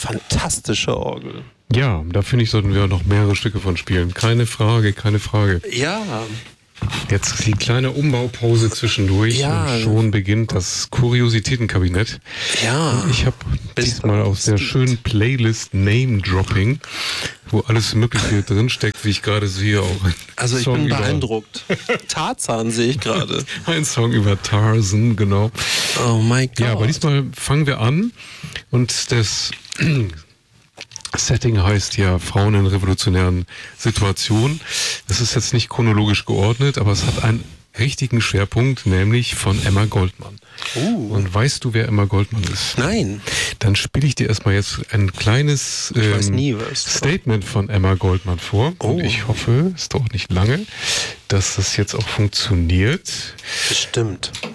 fantastische Orgel. Ja, da finde ich, sollten wir noch mehrere Stücke von spielen. Keine Frage. Ja. Jetzt die kleine Umbaupause zwischendurch und schon beginnt das Kuriositätenkabinett. Ja. Und ich habe diesmal aus der schönen Playlist Name Dropping, wo alles Mögliche drinsteckt, wie ich gerade sehe, auch also ich bin beeindruckt. Tarzan sehe ich gerade. Ein Song über Tarzan, genau. Oh mein Gott. Ja, aber diesmal fangen wir an und das Setting heißt ja Frauen in revolutionären Situationen. Das ist jetzt nicht chronologisch geordnet, aber es hat einen richtigen Schwerpunkt, nämlich von Emma Goldman. Und weißt du, wer Emma Goldman ist? Nein. Dann spiele ich dir erstmal jetzt ein kleines Statement von Emma Goldman vor. Und ich hoffe, es dauert nicht lange, dass das jetzt auch funktioniert. Bestimmt.